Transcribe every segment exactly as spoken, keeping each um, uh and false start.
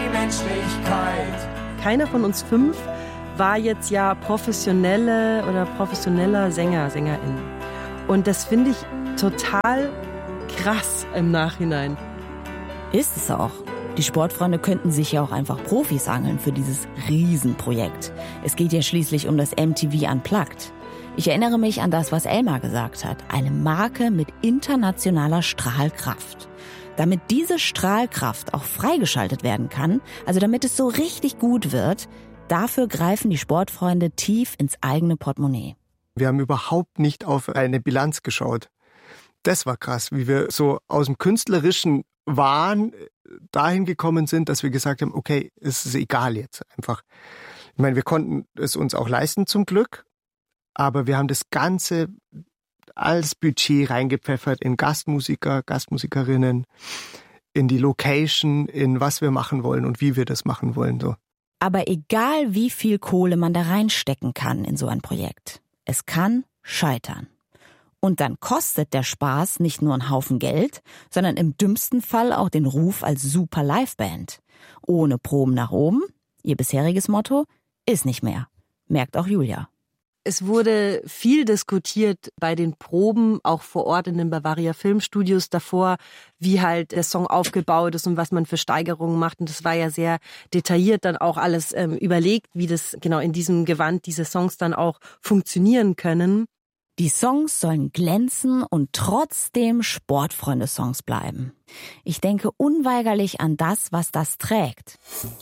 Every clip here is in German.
die Menschlichkeit. Keiner von uns fünf war jetzt ja professionelle oder professioneller Sänger, Sängerin. Und das finde ich total krass im Nachhinein. Ist es auch. Die Sportfreunde könnten sich ja auch einfach Profis angeln für dieses Riesenprojekt. Es geht ja schließlich um das M T V Unplugged. Ich erinnere mich an das, was Elmar gesagt hat. Eine Marke mit internationaler Strahlkraft. Damit diese Strahlkraft auch freigeschaltet werden kann, also damit es so richtig gut wird, dafür greifen die Sportfreunde tief ins eigene Portemonnaie. Wir haben überhaupt nicht auf eine Bilanz geschaut. Das war krass, wie wir so aus dem künstlerischen Wahn dahin gekommen sind, dass wir gesagt haben, okay, es ist egal jetzt einfach. Ich meine, wir konnten es uns auch leisten zum Glück, aber wir haben das Ganze als Budget reingepfeffert in Gastmusiker, Gastmusikerinnen, in die Location, in was wir machen wollen und wie wir das machen wollen. So. Aber egal, wie viel Kohle man da reinstecken kann in so ein Projekt, es kann scheitern. Und dann kostet der Spaß nicht nur einen Haufen Geld, sondern im dümmsten Fall auch den Ruf als super Liveband. Ohne Proben nach oben, ihr bisheriges Motto, ist nicht mehr. Merkt auch Julia. Es wurde viel diskutiert bei den Proben, auch vor Ort in den Bavaria Filmstudios davor, wie halt der Song aufgebaut ist und was man für Steigerungen macht. Und das war ja sehr detailliert dann auch alles ähm, überlegt, wie das genau in diesem Gewand diese Songs dann auch funktionieren können. Die Songs sollen glänzen und trotzdem Sportfreunde-Songs bleiben. Ich denke unweigerlich an das, was das trägt.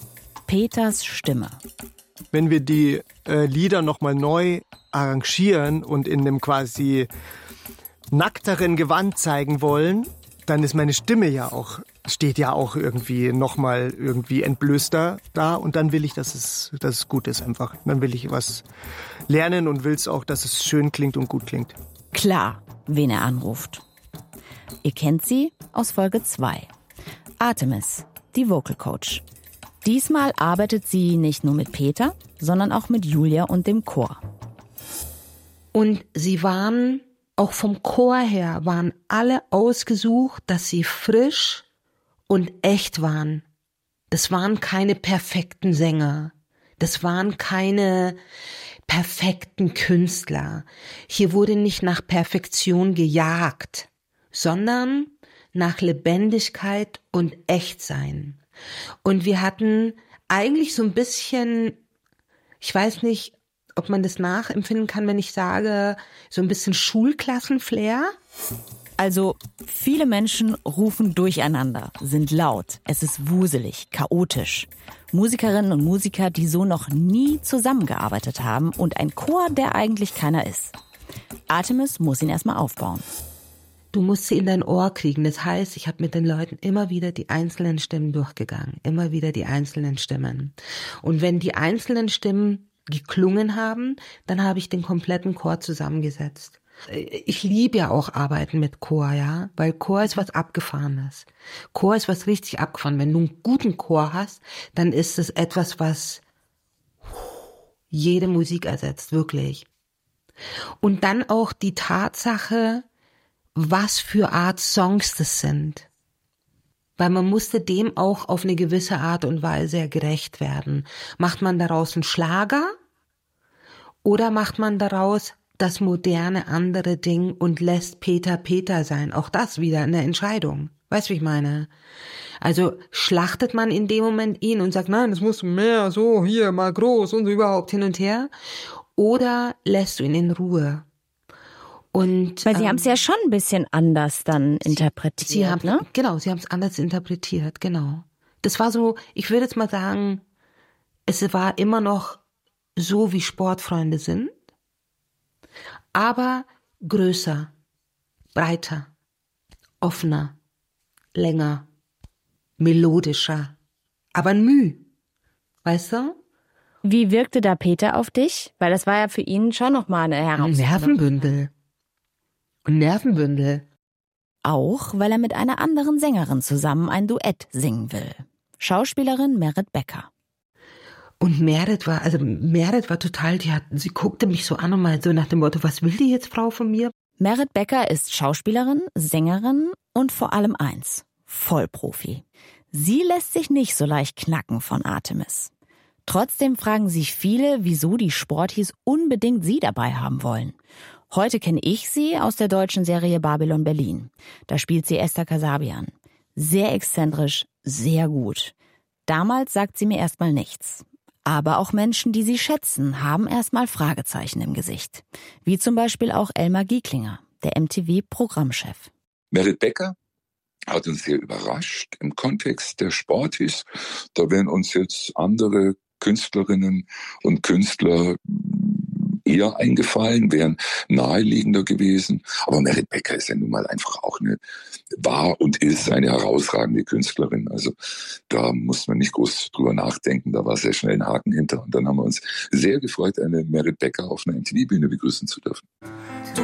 Peters Stimme. Wenn wir die äh, Lieder nochmal neu arrangieren und in einem quasi nackteren Gewand zeigen wollen, dann ist meine Stimme ja auch, steht ja auch irgendwie nochmal irgendwie entblößter da und dann will ich, dass es, dass es gut ist einfach. Dann will ich was lernen und will es auch, dass es schön klingt und gut klingt. Klar, wen er anruft. Ihr kennt sie aus Folge zwei. Artemis, die Vocal Coach. Diesmal arbeitet sie nicht nur mit Peter, sondern auch mit Julia und dem Chor. Und sie waren, auch vom Chor her, waren alle ausgesucht, dass sie frisch und echt waren. Das waren keine perfekten Sänger. Das waren keine perfekten Künstler. Hier wurde nicht nach Perfektion gejagt, sondern nach Lebendigkeit und Echtsein. Und wir hatten eigentlich so ein bisschen, ich weiß nicht, ob man das nachempfinden kann, wenn ich sage, so ein bisschen Schulklassenflair. Also viele Menschen rufen durcheinander, sind laut, es ist wuselig, chaotisch. Musikerinnen und Musiker, die so noch nie zusammengearbeitet haben und ein Chor, der eigentlich keiner ist. Artemis muss ihn erstmal aufbauen. Du musst sie in dein Ohr kriegen. Das heißt, ich habe mit den Leuten immer wieder die einzelnen Stimmen durchgegangen. Immer wieder die einzelnen Stimmen. Und wenn die einzelnen Stimmen geklungen haben, dann habe ich den kompletten Chor zusammengesetzt. Ich liebe ja auch Arbeiten mit Chor, ja, weil Chor ist was Abgefahrenes. Chor ist was richtig abgefahren. Wenn du einen guten Chor hast, dann ist es etwas, was jede Musik ersetzt, wirklich. Und dann auch die Tatsache, was für Art Songs das sind. Weil man musste dem auch auf eine gewisse Art und Weise gerecht werden. Macht man daraus einen Schlager oder macht man daraus das moderne andere Ding und lässt Peter Peter sein? Auch das wieder eine Entscheidung. Weißt du, wie ich meine? Also schlachtet man in dem Moment ihn und sagt, nein, das muss mehr, so, hier, mal groß und so überhaupt hin und her. Oder lässt du ihn in Ruhe? Und, Weil sie ähm, haben es ja schon ein bisschen anders dann interpretiert, sie haben, ne? Genau, sie haben es anders interpretiert, genau. Das war so, ich würde jetzt mal sagen, es war immer noch so, wie Sportfreunde sind, aber größer, breiter, offener, länger, melodischer, aber ein Müh, weißt du? Wie wirkte da Peter auf dich? Weil das war ja für ihn schon nochmal eine Herausforderung. Nervenbündel. Ein Nervenbündel. Auch, weil er mit einer anderen Sängerin zusammen ein Duett singen will. Schauspielerin Merit Becker. Und Merit war, also Merit war total, die hat, sie guckte mich so an und mal so nach dem Motto, was will die jetzt, Frau, von mir? Merit Becker ist Schauspielerin, Sängerin und vor allem eins, Vollprofi. Sie lässt sich nicht so leicht knacken von Artemis. Trotzdem fragen sich viele, wieso die Sporties unbedingt sie dabei haben wollen. Heute kenne ich sie aus der deutschen Serie Babylon Berlin. Da spielt sie Esther Kasabian. Sehr exzentrisch, sehr gut. Damals sagt sie mir erstmal nichts. Aber auch Menschen, die sie schätzen, haben erstmal Fragezeichen im Gesicht. Wie zum Beispiel auch Elmar Gieklinger, der M T V-Programmchef. Merit Becker hat uns sehr überrascht im Kontext der Sporties. Da werden uns jetzt andere Künstlerinnen und Künstler eher eingefallen, wären naheliegender gewesen. Aber Merit Becker ist ja nun mal einfach auch eine, war und ist eine herausragende Künstlerin. Also da muss man nicht groß drüber nachdenken. Da war sehr schnell ein Haken hinter. Und dann haben wir uns sehr gefreut, eine Merit Becker auf einer M T V-Bühne begrüßen zu dürfen. Du